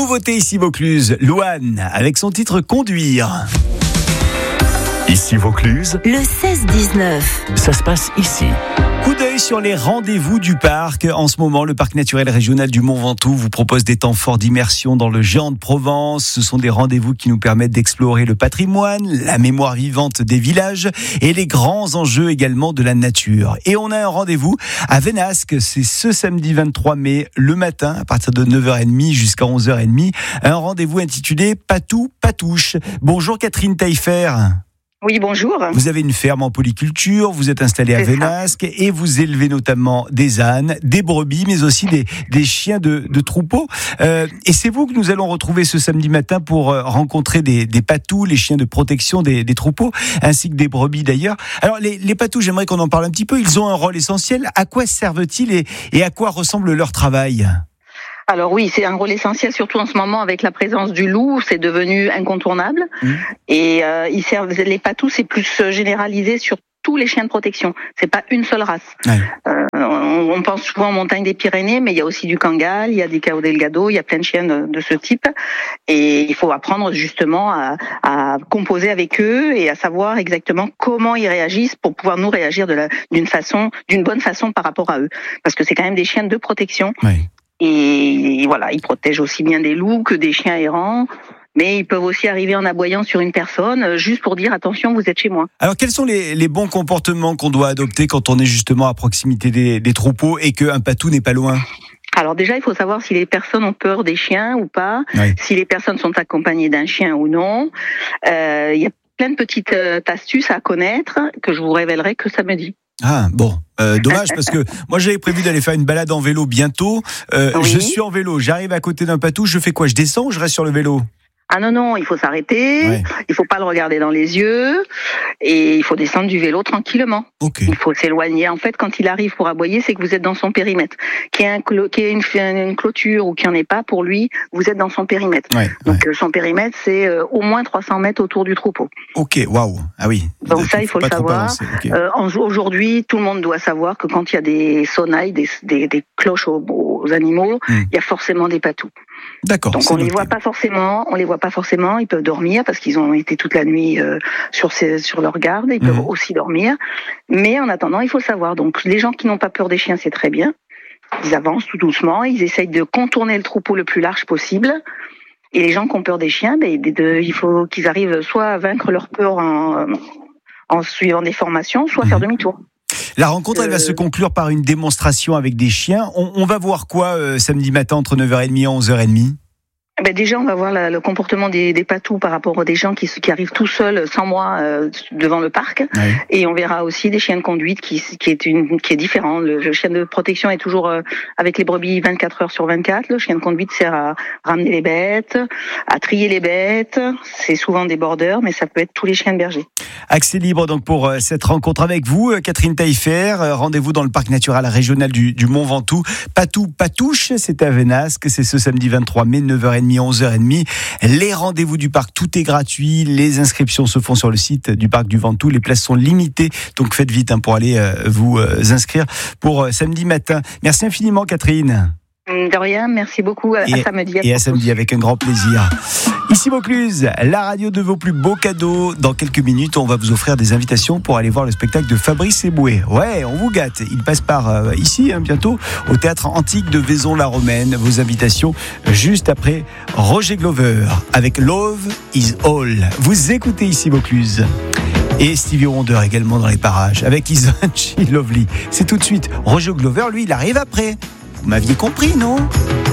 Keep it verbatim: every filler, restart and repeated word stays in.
Nouveauté ici Vaucluse, Louane avec son titre Conduire. Ici Vaucluse, le seize dix-neuf. Ça se passe ici. Coup d'œil sur les rendez-vous du parc. En ce moment, le parc naturel régional du Mont Ventoux vous propose des temps forts d'immersion dans le géant de Provence. Ce sont des rendez-vous qui nous permettent d'explorer le patrimoine, la mémoire vivante des villages et les grands enjeux également de la nature. Et on a un rendez-vous à Vénasque. C'est ce samedi vingt-trois mai, le matin, à partir de neuf heures trente jusqu'à onze heures trente. Un rendez-vous intitulé Patou Patouche. Bonjour Catherine Taillefer. Oui, bonjour. Vous avez une ferme en polyculture, vous êtes installé à Vénasque et vous élevez notamment des ânes, des brebis, mais aussi des, des chiens de, de troupeau. Euh, et c'est vous que nous allons retrouver ce samedi matin pour rencontrer des, des patous, les chiens de protection des, des troupeaux, ainsi que des brebis d'ailleurs. Alors les, les patous, j'aimerais qu'on en parle un petit peu. Ils ont un rôle essentiel. À quoi servent-ils et, et à quoi ressemble leur travail ? Alors oui, c'est un rôle essentiel, surtout en ce moment avec la présence du loup, c'est devenu incontournable. Mmh. Et euh, ils servent, les patous, c'est plus généralisé sur tous les chiens de protection. C'est pas une seule race. Ouais. Euh, on, on pense souvent aux montagnes des Pyrénées, mais il y a aussi du Kangal, il y a des Cao Delgado, il y a plein de chiens de, de ce type. Et il faut apprendre justement à, à composer avec eux et à savoir exactement comment ils réagissent pour pouvoir nous réagir de la, d'une façon, d'une bonne façon par rapport à eux. Parce que c'est quand même des chiens de protection. Ouais. Et voilà, ils protègent aussi bien des loups que des chiens errants, mais ils peuvent aussi arriver en aboyant sur une personne, juste pour dire attention, vous êtes chez moi. Alors quels sont les, les bons comportements qu'on doit adopter quand on est justement à proximité des, des troupeaux et qu'un patou n'est pas loin ? Alors déjà, il faut savoir si les personnes ont peur des chiens ou pas, oui. Si les personnes sont accompagnées d'un chien ou non. Euh, il y a plein de petites astuces à connaître que je vous révélerai que samedi. Ah bon, euh, dommage parce que moi j'avais prévu d'aller faire une balade en vélo bientôt. Euh, oui. Je suis en vélo, j'arrive à côté d'un patou, je fais quoi ? Je descends ou je reste sur le vélo ? Ah non, non, il faut s'arrêter, ouais. Il faut pas le regarder dans les yeux et il faut descendre du vélo tranquillement. Okay. Il faut s'éloigner. En fait, quand il arrive pour aboyer, c'est que vous êtes dans son périmètre. Qu'il y ait, un clo- qu'il y ait une, une clôture ou qu'il n'y en ait pas, pour lui, vous êtes dans son périmètre. Ouais, Donc ouais. Son périmètre, c'est euh, au moins trois cents mètres autour du troupeau. Ok, waouh, ah oui. Donc ça, il faut le savoir. Okay. Euh, aujourd'hui, tout le monde doit savoir que quand il y a des sonnailles, des, des, des cloches aux, aux animaux, hmm. il y a forcément des patous. D'accord. Donc on les voit pas forcément, on les voit pas forcément. Ils peuvent dormir parce qu'ils ont été toute la nuit euh, sur ces, sur leur garde. Ils mmh. peuvent aussi dormir. Mais en attendant, il faut le savoir. Donc les gens qui n'ont pas peur des chiens, c'est très bien. Ils avancent tout doucement. Ils essayent de contourner le troupeau le plus large possible. Et les gens qui ont peur des chiens, ben, de, de, il faut qu'ils arrivent soit à vaincre leur peur en, en suivant des formations, soit à mmh. faire demi-tour. La rencontre, elle va se conclure par une démonstration avec des chiens. On, on va voir quoi euh, samedi matin entre neuf heures trente et onze heures trente ? Ben déjà, on va voir la, le comportement des, des patous par rapport à des gens qui, qui arrivent tout seuls, sans moi, euh, devant le parc. Oui. Et on verra aussi des chiens de conduite qui, qui est une, qui est différent. Le, le chien de protection est toujours euh, avec les brebis vingt-quatre heures sur vingt-quatre. Le chien de conduite sert à ramener les bêtes, à trier les bêtes. C'est souvent des bordeurs, mais ça peut être tous les chiens de berger. Accès libre donc pour euh, cette rencontre avec vous, euh, Catherine Taillefer. Euh, rendez-vous dans le parc naturel régional du, du Mont Ventoux. Patou Patouche, c'est à Vénasque. C'est ce samedi vingt-trois mai, neuf heures trente, onze heures trente. Les rendez-vous du parc, tout est gratuit. Les inscriptions se font sur le site du parc du Ventoux. Les places sont limitées, donc faites vite hein, pour aller euh, vous euh, inscrire pour euh, samedi matin. Merci infiniment, Catherine. De rien, merci beaucoup. À, et, à samedi. À et à samedi avec un grand plaisir. Ici Vaucluse, la radio de vos plus beaux cadeaux. Dans quelques minutes, on va vous offrir des invitations pour aller voir le spectacle de Fabrice Eboué. Ouais, on vous gâte. Il passe par euh, ici, hein, bientôt, au théâtre antique de Vaison-la-Romaine. Vos invitations juste après Roger Glover avec Love is All. Vous écoutez ici Vaucluse. Et Stevie Wonder également dans les parages avec Isn't She Lovely. C'est tout de suite. Roger Glover, lui, il arrive après. Vous m'aviez compris, non ?